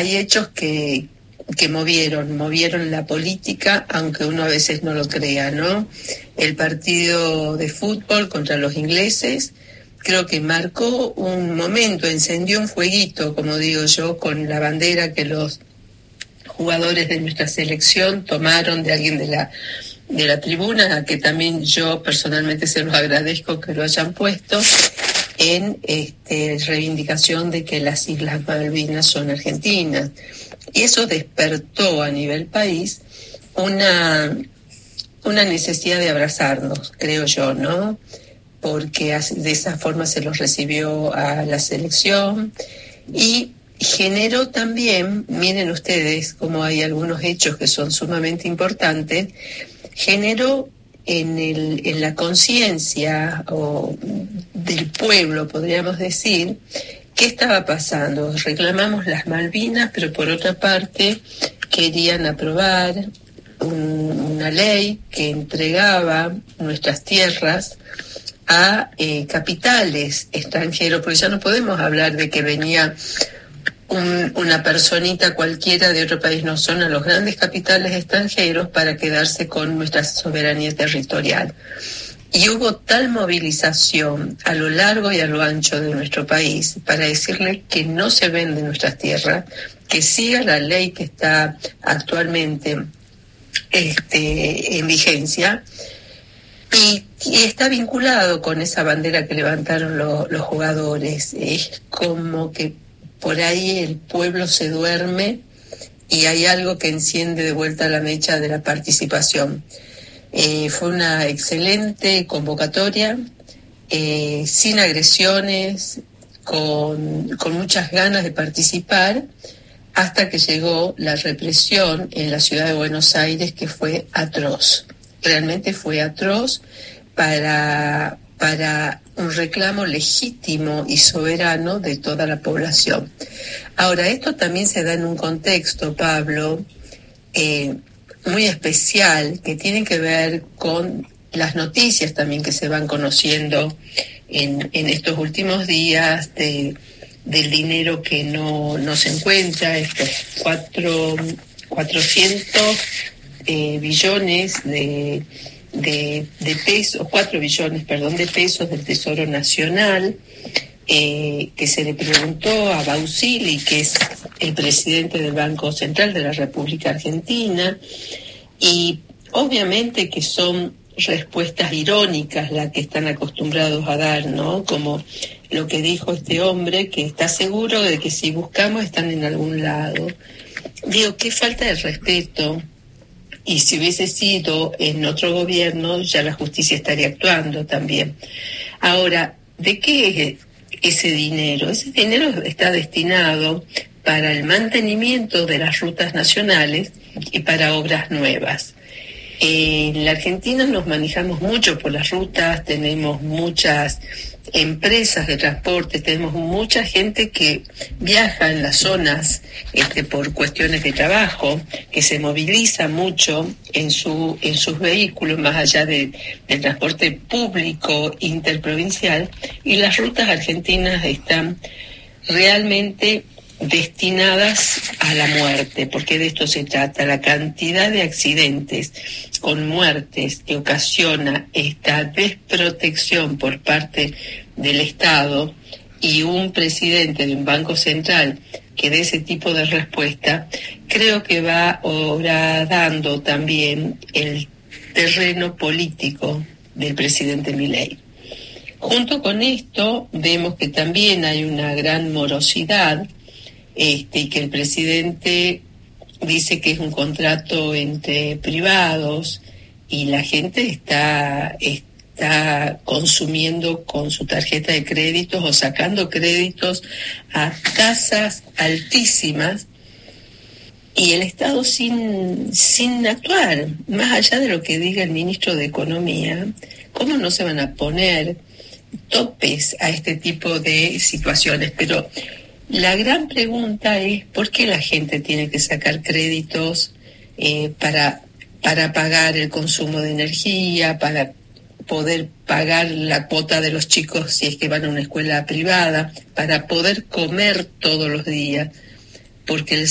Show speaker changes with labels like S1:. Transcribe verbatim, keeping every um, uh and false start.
S1: hay hechos que, que movieron, movieron la política, aunque uno a veces no lo crea, ¿no? El partido de fútbol contra los ingleses, creo que marcó un momento, encendió un fueguito, como digo yo, con la bandera que los jugadores de nuestra selección tomaron de alguien de la de la tribuna, a que también yo personalmente se los agradezco que lo hayan puesto, en este, reivindicación de que las Islas Malvinas son argentinas. Y eso despertó a nivel país una, una necesidad de abrazarnos, creo yo, ¿no? Porque de esa forma se los recibió a la selección y generó también, miren ustedes cómo hay algunos hechos que son sumamente importantes, generó en, el, en la conciencia o del pueblo, podríamos decir, ¿qué estaba pasando? Reclamamos las Malvinas, pero por otra parte querían aprobar un, una ley que entregaba nuestras tierras a eh, capitales extranjeros, porque ya no podemos hablar de que venía un, una personita cualquiera de otro país, no, son a los grandes capitales extranjeros para quedarse con nuestra soberanía territorial. Y hubo tal movilización a lo largo y a lo ancho de nuestro país para decirle que no se venden nuestras tierras, que siga la ley que está actualmente este, en vigencia, y, y está vinculado con esa bandera que levantaron lo, los jugadores. Es como que por ahí el pueblo se duerme y hay algo que enciende de vuelta la mecha de la participación. Eh, fue una excelente convocatoria, eh, sin agresiones, con, con muchas ganas de participar, hasta que llegó la represión en la ciudad de Buenos Aires, que fue atroz. Realmente fue atroz para, para un reclamo legítimo y soberano de toda la población. Ahora, esto también se da en un contexto, Pablo, eh, muy especial, que tiene que ver con las noticias también que se van conociendo en, en estos últimos días de, del dinero que no, no se encuentra, estos cuatro, cuatrocientos eh, billones de, de, de pesos, cuatro billones, perdón, de pesos del Tesoro Nacional, eh, que se le preguntó a Bausili, que es el presidente del Banco Central de la República Argentina, y obviamente que son respuestas irónicas las que están acostumbrados a dar, ¿no? Como lo que dijo este hombre, que está seguro de que si buscamos están en algún lado. Digo, qué falta de respeto, y si hubiese sido en otro gobierno ya la justicia estaría actuando también. Ahora, ¿de qué es ese dinero? Ese dinero está destinado para el mantenimiento de las rutas nacionales y para obras nuevas. En la Argentina nos manejamos mucho por las rutas, tenemos muchas empresas de transporte, tenemos mucha gente que viaja en las zonas este, por cuestiones de trabajo, que se moviliza mucho en su en sus vehículos, más allá de, del transporte público interprovincial, y las rutas argentinas están realmente destinadas a la muerte, porque de esto se trata. La cantidad de accidentes con muertes que ocasiona esta desprotección por parte del Estado y un presidente de un banco central que dé ese tipo de respuesta, creo que va horadando también el terreno político del presidente Milei. Junto con esto vemos que también hay una gran morosidad, este, y que el presidente dice que es un contrato entre privados y la gente está, está consumiendo con su tarjeta de créditos o sacando créditos a tasas altísimas, y el Estado sin, sin actuar, más allá de lo que diga el ministro de Economía. ¿Cómo no se van a poner topes a este tipo de situaciones? Pero la gran pregunta es ¿por qué la gente tiene que sacar créditos eh, para, para pagar el consumo de energía, para poder pagar la cuota de los chicos si es que van a una escuela privada, para poder comer todos los días? Porque el